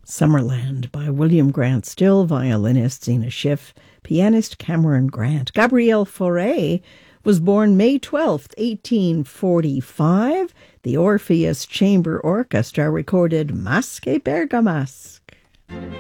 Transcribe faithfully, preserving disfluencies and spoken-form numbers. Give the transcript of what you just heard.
Summerland by William Grant Still, violinist Zena Schiff, pianist Cameron Grant. Gabriel Fauré was born May twelfth, eighteen forty-five. The Orpheus Chamber Orchestra recorded Masque Bergamasque.